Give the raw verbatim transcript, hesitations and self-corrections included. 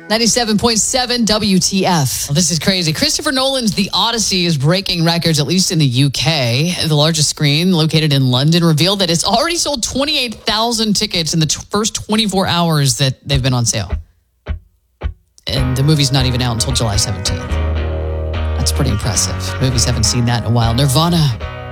ninety-seven point seven W T F. Well, this is crazy. Christopher Nolan's The Odyssey is breaking records, at least in the U K. The largest screen, located in London, revealed that it's already sold twenty-eight thousand tickets in the t- first twenty-four hours that they've been on sale. And the movie's not even out until July seventeenth. That's pretty impressive. Movies haven't seen that in a while. Nirvana